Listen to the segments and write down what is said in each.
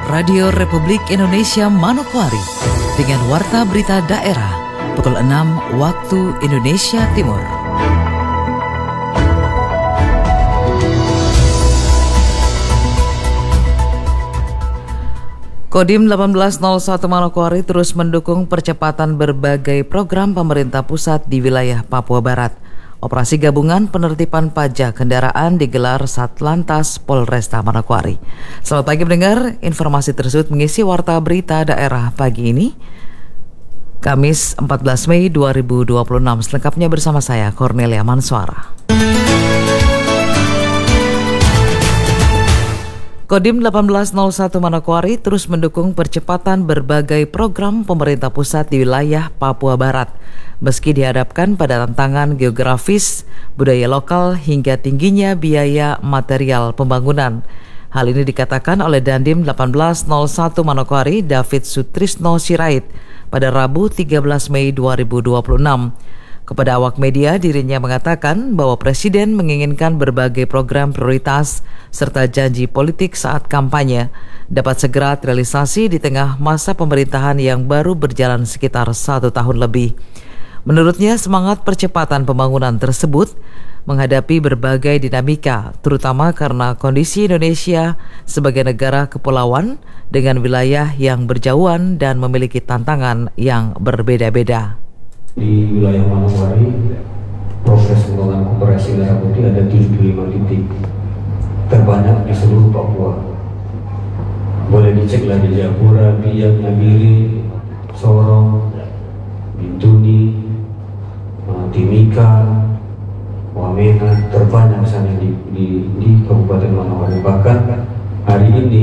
Radio Republik Indonesia Manokwari dengan Warta Berita Daerah pukul 6 waktu Indonesia Timur. Kodim 1801 Manokwari terus mendukung percepatan berbagai program pemerintah pusat di wilayah Papua Barat. Operasi gabungan penertiban pajak kendaraan digelar Satlantas Polresta Manokwari. Selamat pagi pendengar, informasi tersebut mengisi Warta Berita Daerah pagi ini, Kamis 14 Mei 2026. Selengkapnya bersama saya, Cornelia Manswara. Kodim 1801 Manokwari terus mendukung percepatan berbagai program pemerintah pusat di wilayah Papua Barat. Meski dihadapkan pada tantangan geografis, budaya lokal hingga tingginya biaya material pembangunan. Hal ini dikatakan oleh Dandim 1801 Manokwari David Sutrisno Sirait pada Rabu 13 Mei 2026. Kepada awak media, dirinya mengatakan bahwa Presiden menginginkan berbagai program prioritas serta janji politik saat kampanye dapat segera terrealisasi di tengah masa pemerintahan yang baru berjalan sekitar 1 tahun lebih. Menurutnya, semangat percepatan pembangunan tersebut menghadapi berbagai dinamika, terutama karena kondisi Indonesia sebagai negara kepulauan dengan wilayah yang berjauhan dan memiliki tantangan yang berbeda-beda. Di wilayah Manokwari, proses pembangunan koperasi merah putih ada 75 titik, terbanyak di seluruh Papua. Boleh diceklah di Jayapura, Biak, Nabire, Sorong, Bintuni, Timika, Wamena, terbanyak sana di Kabupaten Manokwari. Bahkan hari ini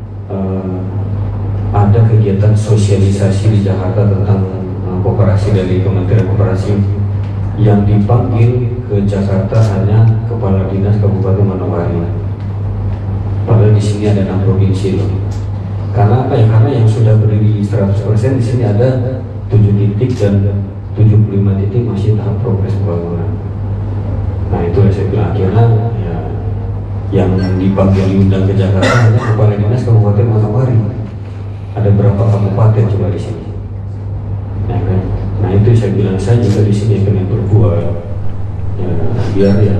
ada kegiatan sosialisasi di Jakarta tentang koperasi dari Kementerian Koperasi yang dipanggil ke Jakarta hanya Kepala Dinas Kabupaten Manokwari. Padahal di sini ada 6 provinsi loh. Karena apa ya? Karena yang sudah berdiri 100% di sini ada 7 titik dan 75 titik masih tahap progres pembangunan. Nah itu yang saya bilang, akhirnya ya, yang dipanggil diundang ke Jakarta hanya Kepala Dinas Kabupaten Manokwari. Ada berapa kabupaten coba di sini? Nah itu saya bilang, saya juga di sini akan berbuat ya, biar ya.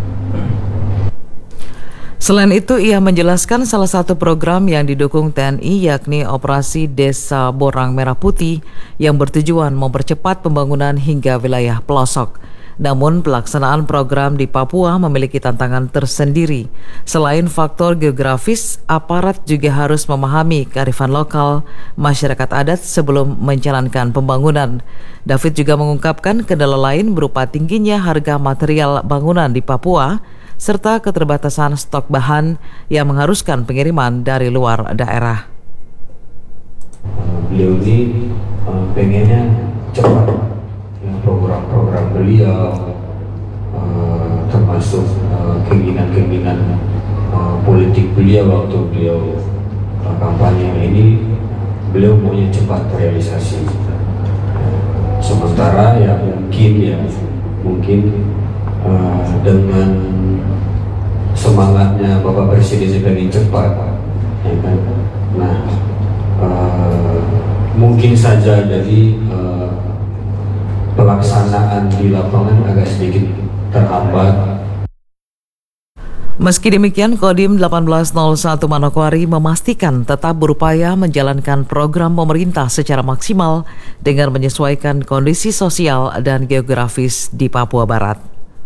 Selain itu, ia menjelaskan salah satu program yang didukung TNI yakni Operasi Desa Borang Merah Putih yang bertujuan mempercepat pembangunan hingga wilayah pelosok. Namun pelaksanaan program di Papua memiliki tantangan tersendiri. Selain faktor geografis, aparat juga harus memahami kearifan lokal masyarakat adat sebelum menjalankan pembangunan. David juga mengungkapkan kendala lain berupa tingginya harga material bangunan di Papua serta keterbatasan stok bahan yang mengharuskan pengiriman dari luar daerah. Beliau ini pengennya cepat. Program-program beliau termasuk keinginan-keinginan politik beliau waktu beliau kampanye ini, beliau maunya cepat realisasi. Sementara ya mungkin dengan semangatnya Bapak Presiden pengen cepat, ya kan? Nah mungkin saja dari pelaksanaan di lapangan agak sedikit terhambat. Meski demikian, Kodim 1801 Manokwari memastikan tetap berupaya menjalankan program pemerintah secara maksimal dengan menyesuaikan kondisi sosial dan geografis di Papua Barat.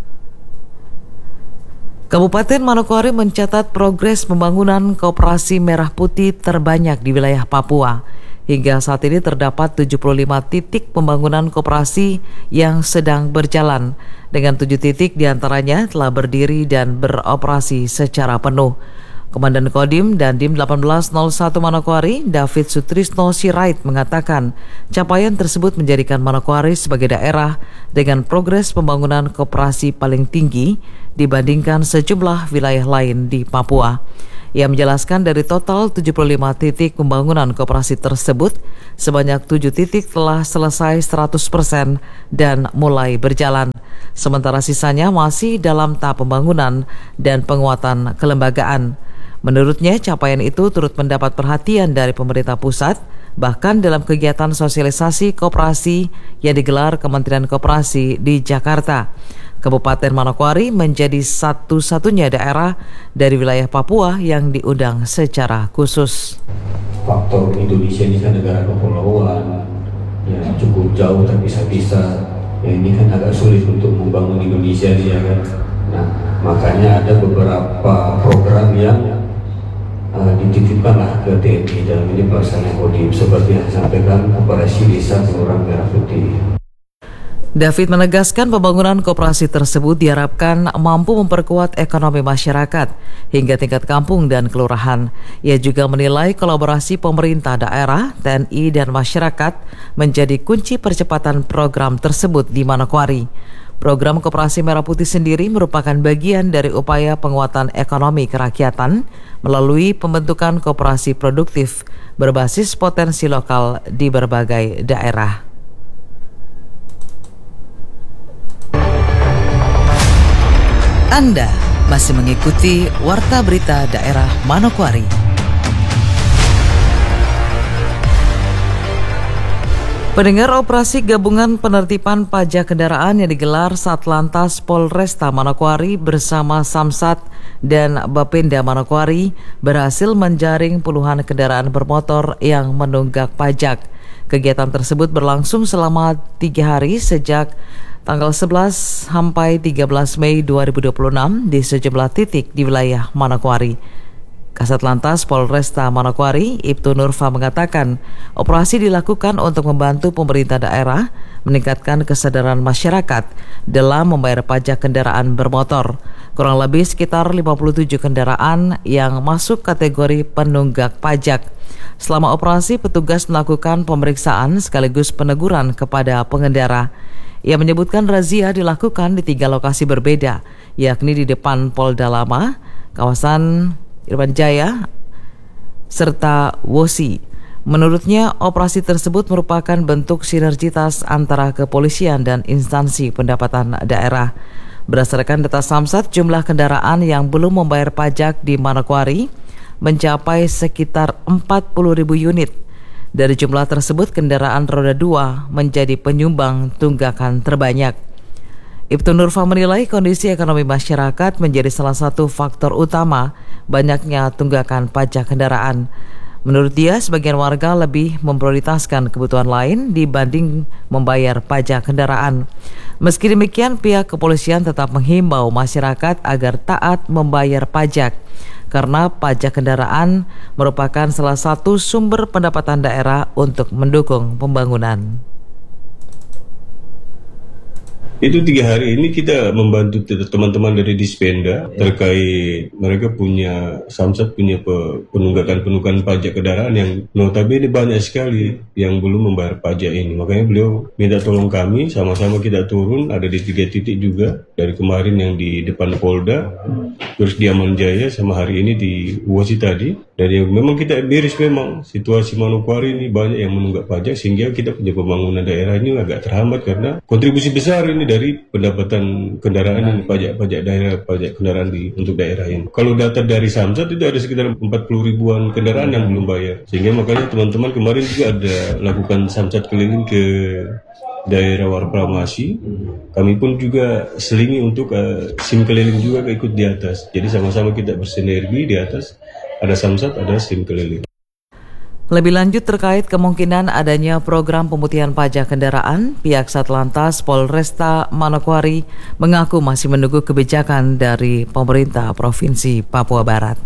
Kabupaten Manokwari mencatat progres pembangunan koperasi merah putih terbanyak di wilayah Papua. Hingga saat ini terdapat 75 titik pembangunan koperasi yang sedang berjalan, dengan 7 titik diantaranya telah berdiri dan beroperasi secara penuh. Komandan Kodim Dandim 1801 Manokwari David Sutrisno Sirait mengatakan capaian tersebut menjadikan Manokwari sebagai daerah dengan progres pembangunan koperasi paling tinggi dibandingkan sejumlah wilayah lain di Papua. Ia menjelaskan dari total 75 titik pembangunan koperasi tersebut, sebanyak 7 titik telah selesai 100% dan mulai berjalan. Sementara sisanya masih dalam tahap pembangunan dan penguatan kelembagaan. Menurutnya, capaian itu turut mendapat perhatian dari pemerintah pusat, bahkan dalam kegiatan sosialisasi koperasi yang digelar Kementerian Koperasi di Jakarta. Kabupaten Manokwari menjadi satu-satunya daerah dari wilayah Papua yang diundang secara khusus. Faktor Indonesia ini kan negara kepulauan, ya cukup jauh terpisah-pisah. Ya ini kan agak sulit untuk membangun Indonesia ini, ya kan. Nah, makanya ada beberapa program yang dititipkanlah ke TNI dalam ini pelaksanaan Kodim, seperti yang disampaikan Koperasi Desa Kelurahan Merah Putih. David menegaskan pembangunan koperasi tersebut diharapkan mampu memperkuat ekonomi masyarakat hingga tingkat kampung dan kelurahan. Ia juga menilai kolaborasi pemerintah daerah, TNI, dan masyarakat menjadi kunci percepatan program tersebut di Manokwari. Program Koperasi Merah Putih sendiri merupakan bagian dari upaya penguatan ekonomi kerakyatan melalui pembentukan koperasi produktif berbasis potensi lokal di berbagai daerah. Anda masih mengikuti Warta Berita Daerah Manokwari. Pendengar, operasi gabungan penertiban pajak kendaraan yang digelar Satlantas Polresta Manokwari bersama Samsat dan Bapenda Manokwari berhasil menjaring puluhan kendaraan bermotor yang menunggak pajak. Kegiatan tersebut berlangsung selama 3 hari sejak tanggal 11 sampai 13 Mei 2026 di sejumlah titik di wilayah Manokwari. Kasat Lantas Polresta Manokwari, Ibtu Nurfa, mengatakan operasi dilakukan untuk membantu pemerintah daerah meningkatkan kesadaran masyarakat dalam membayar pajak kendaraan bermotor. Kurang lebih sekitar 57 kendaraan yang masuk kategori penunggak pajak. Selama operasi, petugas melakukan pemeriksaan sekaligus peneguran kepada pengendara. Ia menyebutkan razia dilakukan di 3 lokasi berbeda, yakni di depan Polda Lama, kawasan Irwan Jaya, serta Wosi. Menurutnya, operasi tersebut merupakan bentuk sinergitas antara kepolisian dan instansi pendapatan daerah. Berdasarkan data Samsat, jumlah kendaraan yang belum membayar pajak di Manokwari mencapai sekitar 40.000 unit. Dari jumlah tersebut, kendaraan roda 2 menjadi penyumbang tunggakan terbanyak. Ibtu Nurfa menilai kondisi ekonomi masyarakat menjadi salah satu faktor utama banyaknya tunggakan pajak kendaraan. Menurut dia, sebagian warga lebih memprioritaskan kebutuhan lain dibanding membayar pajak kendaraan. Meski demikian, pihak kepolisian tetap menghimbau masyarakat agar taat membayar pajak, karena pajak kendaraan merupakan salah satu sumber pendapatan daerah untuk mendukung pembangunan. Itu 3 hari ini kita membantu teman-teman dari Dispenda terkait mereka punya Samsat punya penunggakan pajak kendaraan yang notabene banyak sekali yang belum membayar pajak ini. Makanya beliau minta tolong kami, sama-sama kita turun, ada di 3 titik juga, dari kemarin yang di depan Polda, terus di Aman Jaya, sama hari ini di Wosi tadi. Dan yang memang kita miris, memang situasi Manokwari ini banyak yang menunggak pajak, sehingga kita punya pembangunan daerah ini agak terhambat karena kontribusi besar ini dari pendapatan kendaraan ini, pajak daerah, pajak kendaraan untuk daerah ini. Kalau data dari Samsat itu ada sekitar 40 ribuan kendaraan yang belum bayar, sehingga makanya teman-teman kemarin juga ada lakukan Samsat keliling ke daerah Warpramasi. Kami pun juga selingi untuk SIM keliling juga ikut di atas, jadi sama-sama kita bersinergi di atas. Ada Samsat, ada SIM keliling. Lebih lanjut terkait kemungkinan adanya program pemutihan pajak kendaraan, pihak Satlantas Polresta Manokwari mengaku masih menunggu kebijakan dari pemerintah Provinsi Papua Barat.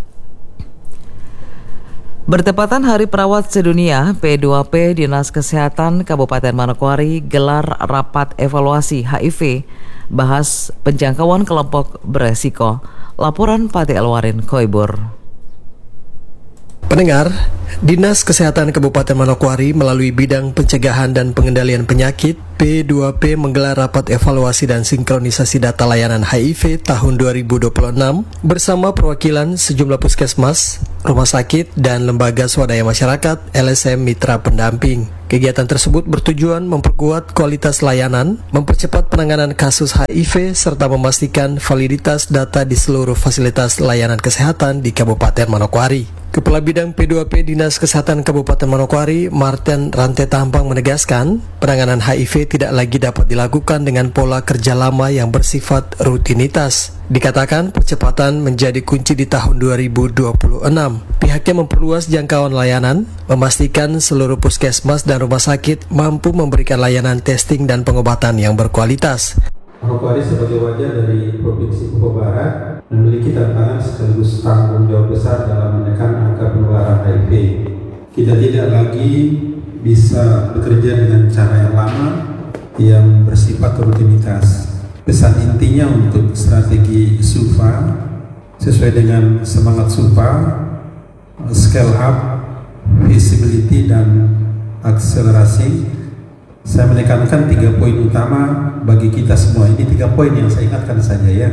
Bertepatan Hari Perawat Sedunia, P2P Dinas Kesehatan Kabupaten Manokwari gelar rapat evaluasi HIV, bahas penjangkauan kelompok beresiko. Laporan Pati Alwarin Koibur. Pendengar, Dinas Kesehatan Kabupaten Manokwari melalui Bidang Pencegahan dan Pengendalian Penyakit P2P menggelar rapat evaluasi dan sinkronisasi data layanan HIV tahun 2026 bersama perwakilan sejumlah puskesmas, rumah sakit, dan lembaga swadaya masyarakat LSM Mitra Pendamping. Kegiatan tersebut bertujuan memperkuat kualitas layanan, mempercepat penanganan kasus HIV, serta memastikan validitas data di seluruh fasilitas layanan kesehatan di Kabupaten Manokwari. Kepala Bidang P2P Dinas Kesehatan Kabupaten Manokwari, Martin Rante Tampang menegaskan, penanganan HIV tidak lagi dapat dilakukan dengan pola kerja lama yang bersifat rutinitas. Dikatakan percepatan menjadi kunci di tahun 2026. Pihaknya memperluas jangkauan layanan, memastikan seluruh puskesmas dan rumah sakit mampu memberikan layanan testing dan pengobatan yang berkualitas. Manokwari sebagai wajah dari Provinsi Papua Barat memiliki tantangan sekaligus tanggung jawab besar dalam menekan angka penularan HIV. Kita tidak lagi bisa bekerja dengan cara yang lama yang bersifat rutinitas. Pesan intinya untuk strategi SUPA sesuai dengan semangat SUPA, scale up, visibility dan akselerasi. Saya menekankan 3 poin utama bagi kita semua. Ini 3 poin yang saya ingatkan saja ya.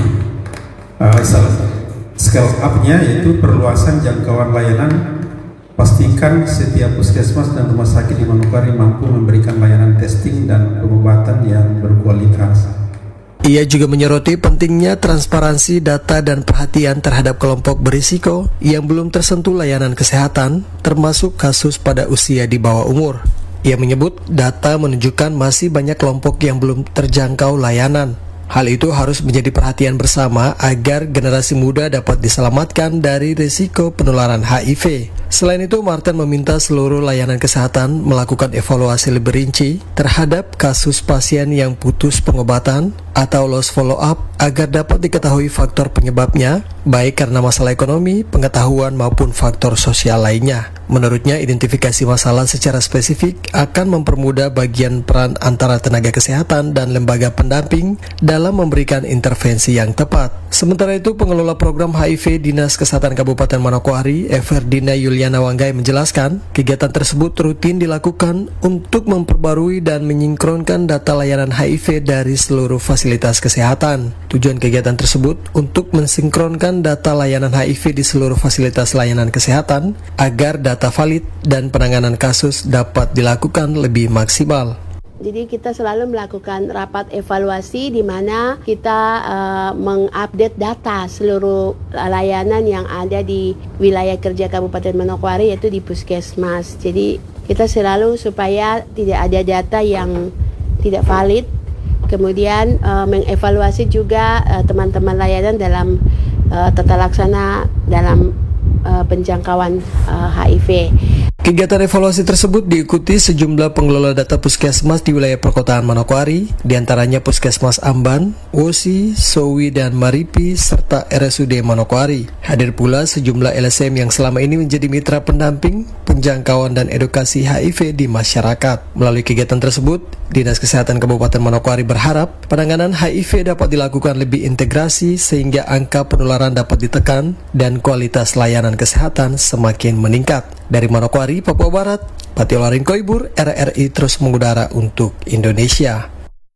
Scale up-nya yaitu perluasan jangkauan layanan. Pastikan setiap puskesmas dan rumah sakit di Manokwari mampu memberikan layanan testing dan pengobatan yang berkualitas. Ia juga menyoroti pentingnya transparansi data dan perhatian terhadap kelompok berisiko yang belum tersentuh layanan kesehatan, termasuk kasus pada usia di bawah umur. Ia menyebut data menunjukkan masih banyak kelompok yang belum terjangkau layanan. Hal itu harus menjadi perhatian bersama agar generasi muda dapat diselamatkan dari risiko penularan HIV. Selain itu, Martin meminta seluruh layanan kesehatan melakukan evaluasi lebih rinci terhadap kasus pasien yang putus pengobatan atau lost follow-up agar dapat diketahui faktor penyebabnya, baik karena masalah ekonomi, pengetahuan maupun faktor sosial lainnya. Menurutnya, identifikasi masalah secara spesifik akan mempermudah bagian peran antara tenaga kesehatan dan lembaga pendamping dalam memberikan intervensi yang tepat. Sementara itu, pengelola program HIV Dinas Kesehatan Kabupaten Manokwari, Everdina Yuliana Wanggai menjelaskan, kegiatan tersebut rutin dilakukan untuk memperbarui dan menyinkronkan data layanan HIV dari seluruh fasilitas kesehatan. Tujuan kegiatan tersebut untuk mensinkronkan data layanan HIV di seluruh fasilitas layanan kesehatan agar data valid dan penanganan kasus dapat dilakukan lebih maksimal. Jadi kita selalu melakukan rapat evaluasi di mana kita mengupdate data seluruh layanan yang ada di wilayah kerja Kabupaten Manokwari, yaitu di puskesmas. Jadi kita selalu supaya tidak ada data yang tidak valid. Kemudian mengevaluasi juga teman-teman layanan dalam tata laksana dalam penjangkauan HIV. Kegiatan evaluasi tersebut diikuti sejumlah pengelola data puskesmas di wilayah perkotaan Manokwari, diantaranya Puskesmas Amban, Wosi, Sowi, dan Maripi, serta RSUD Manokwari. Hadir pula sejumlah LSM yang selama ini menjadi mitra pendamping, penjangkauan, dan edukasi HIV di masyarakat. Melalui kegiatan tersebut, Dinas Kesehatan Kabupaten Manokwari berharap penanganan HIV dapat dilakukan lebih integrasi sehingga angka penularan dapat ditekan dan kualitas layanan kesehatan semakin meningkat. Dari Manokwari, Papua Barat, Patiolarin Koibur, RRI terus mengudara untuk Indonesia.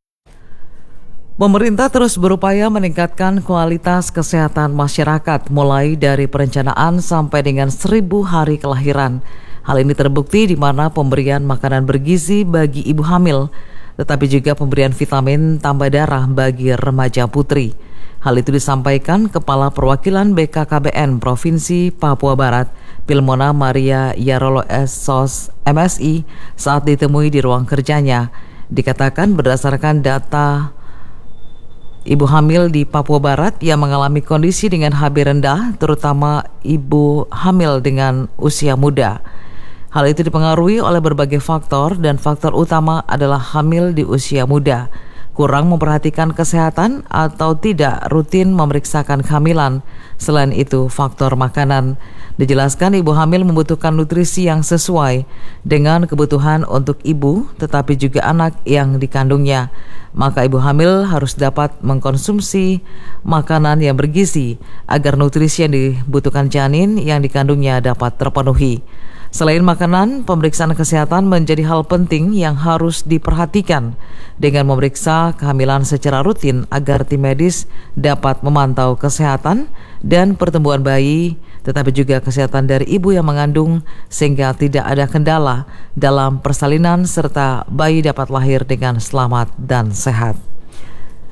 Pemerintah terus berupaya meningkatkan kualitas kesehatan masyarakat mulai dari perencanaan sampai dengan 1000 hari kelahiran. Hal ini terbukti di mana pemberian makanan bergizi bagi ibu hamil, tetapi juga pemberian vitamin tambah darah bagi remaja putri. Hal itu disampaikan Kepala Perwakilan BKKBN Provinsi Papua Barat, Pilmona Maria Yarolo Sos MSI, saat ditemui di ruang kerjanya. Dikatakan berdasarkan data ibu hamil di Papua Barat yang mengalami kondisi dengan HB rendah, terutama ibu hamil dengan usia muda. Hal itu dipengaruhi oleh berbagai faktor dan faktor utama adalah hamil di usia muda, kurang memperhatikan kesehatan atau tidak rutin memeriksakan kehamilan. Selain itu, faktor makanan. Dijelaskan ibu hamil membutuhkan nutrisi yang sesuai dengan kebutuhan untuk ibu, tetapi juga anak yang dikandungnya. Maka ibu hamil harus dapat mengkonsumsi makanan yang bergizi agar nutrisi yang dibutuhkan janin yang dikandungnya dapat terpenuhi. Selain makanan, pemeriksaan kesehatan menjadi hal penting yang harus diperhatikan dengan memeriksa kehamilan secara rutin agar tim medis dapat memantau kesehatan dan pertumbuhan bayi tetapi juga kesehatan dari ibu yang mengandung sehingga tidak ada kendala dalam persalinan serta bayi dapat lahir dengan selamat dan sehat.